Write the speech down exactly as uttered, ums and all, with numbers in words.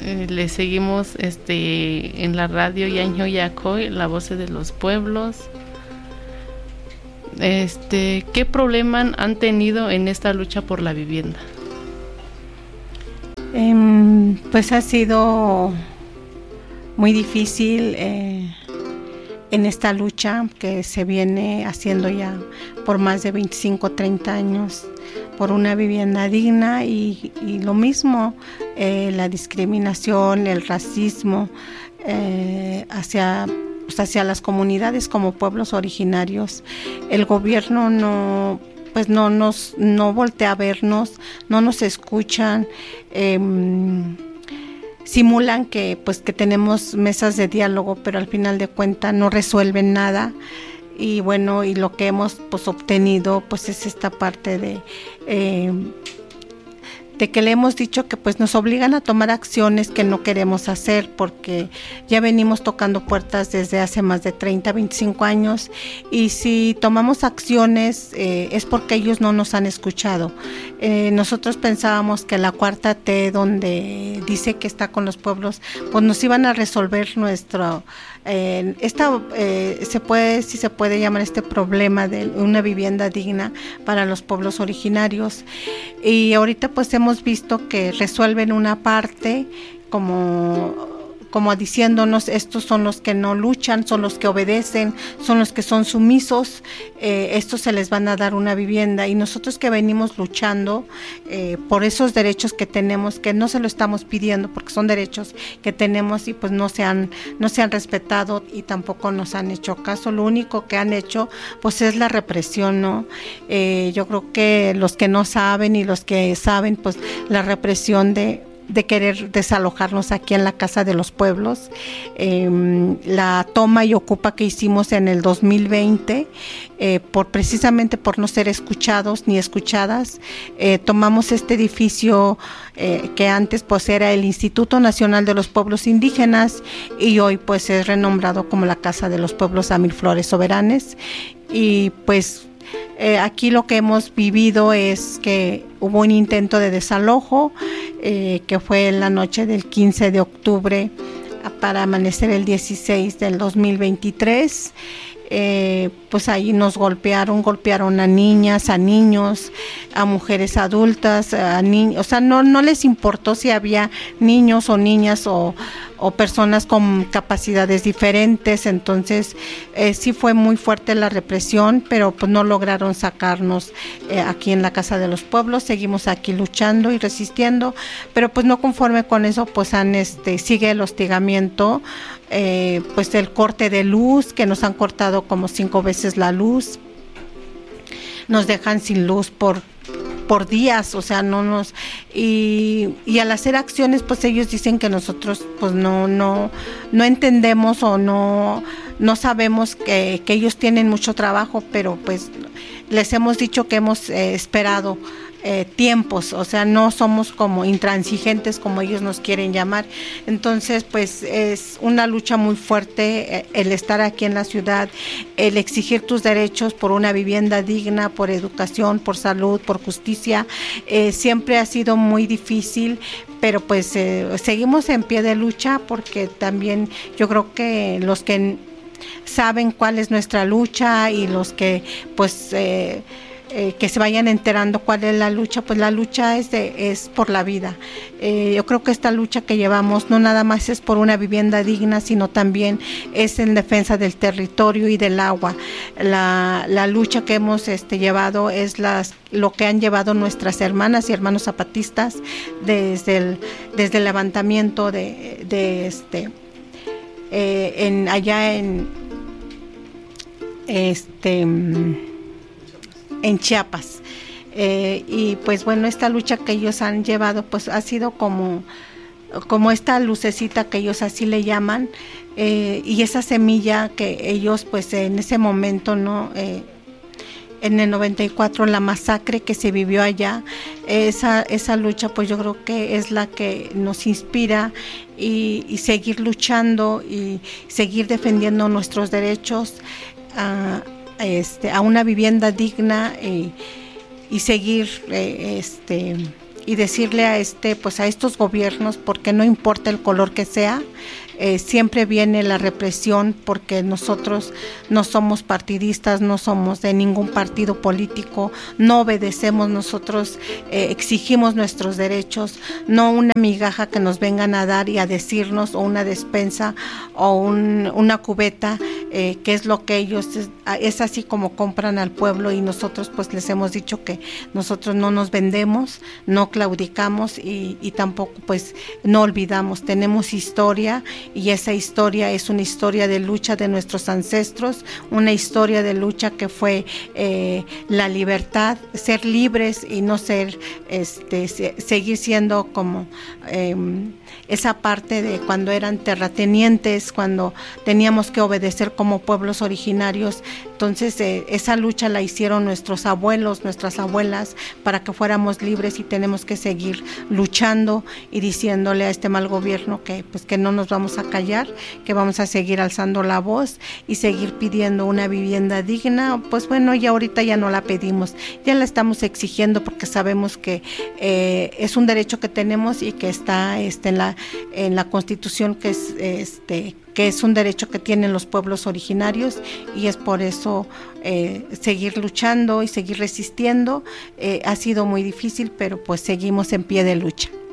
eh, le seguimos este en la radio Yanjo Yacoy, la voz de los pueblos. Este, ¿qué problema han tenido en esta lucha por la vivienda? Eh, pues ha sido muy difícil eh, en esta lucha que se viene haciendo ya por más de veinticinco, treinta años por una vivienda digna y, y lo mismo, eh, la discriminación, el racismo eh, hacia, pues hacia las comunidades como pueblos originarios. El gobierno no, pues no nos no voltea a vernos, no nos escuchan. Eh, simulan que pues que tenemos mesas de diálogo, pero al final de cuentas no resuelven nada. Y bueno, y lo que hemos pues obtenido pues es esta parte de eh, de que le hemos dicho que pues nos obligan a tomar acciones que no queremos hacer, porque ya venimos tocando puertas desde hace más de treinta, veinticinco años, y si tomamos acciones eh, es porque ellos no nos han escuchado. Eh, nosotros pensábamos que la cuarta T, donde dice que está con los pueblos, pues nos iban a resolver nuestro Eh, esta eh, se puede, si se puede llamar este problema de una vivienda digna para los pueblos originarios, y ahorita pues hemos visto que resuelven una parte como como diciéndonos estos son los que no luchan, son los que obedecen, son los que son sumisos, eh, estos se les van a dar una vivienda, y nosotros que venimos luchando eh, por esos derechos que tenemos, que no se lo estamos pidiendo porque son derechos que tenemos y pues no se han, no se han respetado y tampoco nos han hecho caso. Lo único que han hecho pues es la represión, ¿no? Eh, yo creo que los que no saben y los que saben pues la represión de de querer desalojarnos aquí en la Casa de los Pueblos, eh, la toma y ocupa que hicimos en el dos mil veinte, eh, por precisamente por no ser escuchados ni escuchadas, eh, tomamos este edificio eh, que antes pues era el Instituto Nacional de los Pueblos Indígenas y hoy pues es renombrado como la Casa de los Pueblos a Mil Flores Soberanes, y pues Eh, aquí lo que hemos vivido es que hubo un intento de desalojo, eh, que fue en la noche del quince de octubre para amanecer el dieciséis del dos mil veintitrés. Eh, pues ahí nos golpearon, golpearon a niñas, a niños, a mujeres adultas, a niños, o sea, no, no les importó si había niños o niñas o, o personas con capacidades diferentes. Entonces eh, sí fue muy fuerte la represión, pero pues no lograron sacarnos eh, aquí en la Casa de los Pueblos. Seguimos aquí luchando y resistiendo, pero pues no conforme con eso, pues han este sigue el hostigamiento. Eh, pues el corte de luz, que nos han cortado como cinco veces la luz, nos dejan sin luz por por días, o sea, no nos y, y al hacer acciones pues ellos dicen que nosotros pues no no no entendemos o no no sabemos que, que ellos tienen mucho trabajo, pero pues les hemos dicho que hemos eh, esperado Eh, tiempos, o sea, no somos como intransigentes como ellos nos quieren llamar. Entonces pues es una lucha muy fuerte eh, el estar aquí en la ciudad, el exigir tus derechos por una vivienda digna, por educación, por salud, por justicia. Eh, siempre ha sido muy difícil, pero pues eh, seguimos en pie de lucha, porque también yo creo que los que saben cuál es nuestra lucha y los que pues eh, Eh, que se vayan enterando cuál es la lucha, pues la lucha es, de, es por la vida. Eh, yo creo que esta lucha que llevamos no nada más es por una vivienda digna, sino también es en defensa del territorio y del agua. La, la lucha que hemos este, llevado es las, lo que han llevado nuestras hermanas y hermanos zapatistas desde el, desde el levantamiento de, de este, eh, en, allá en este... en Chiapas, eh, y pues bueno, esta lucha que ellos han llevado pues ha sido como, como esta lucecita que ellos así le llaman, eh, y esa semilla que ellos pues en ese momento, no eh, en el noventa y cuatro, la masacre que se vivió allá, esa, esa lucha pues yo creo que es la que nos inspira y, y seguir luchando y seguir defendiendo nuestros derechos a Este, a una vivienda digna, eh, y seguir eh, este, y decirle a este, pues a estos gobiernos, porque no importa el color que sea, eh, siempre viene la represión, porque nosotros no somos partidistas, no somos de ningún partido político, no obedecemos, nosotros eh, exigimos nuestros derechos, no una migaja que nos vengan a dar y a decirnos, o una despensa o un, una cubeta, eh, que es lo que ellos, es, es así como compran al pueblo, y nosotros pues les hemos dicho que nosotros no nos vendemos, no claudicamos y, y tampoco pues no olvidamos, tenemos historia, y esa historia es una historia de lucha de nuestros ancestros, una historia de lucha que fue eh, la libertad, ser libres y no ser, este, se, seguir siendo como eh, esa parte de cuando eran terratenientes, cuando teníamos que obedecer como pueblos originarios. Entonces eh, esa lucha la hicieron nuestros abuelos, nuestras abuelas, para que fuéramos libres, y tenemos que seguir luchando y diciéndole a este mal gobierno que pues que no nos vamos a callar, que vamos a seguir alzando la voz y seguir pidiendo una vivienda digna. Pues bueno, ya ahorita ya no la pedimos, ya la estamos exigiendo, porque sabemos que eh, es un derecho que tenemos y que está este, en la en la Constitución, que es este que es un derecho que tienen los pueblos originarios, y es por eso eh, seguir luchando y seguir resistiendo. Eh, ha sido muy difícil, pero pues seguimos en pie de lucha.